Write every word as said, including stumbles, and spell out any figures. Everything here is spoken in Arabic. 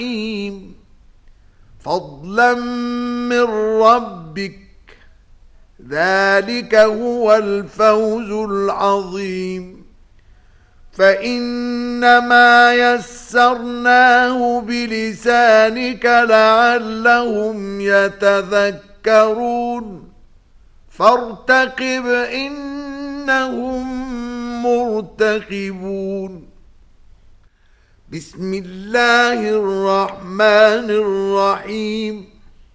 فضلا من ربك ذلك هو الفوز العظيم فإنما يسرناه بلسانك لعلهم يتذكرون فارتقب إنهم مرتقبون بسم الله الرحمن الرحيم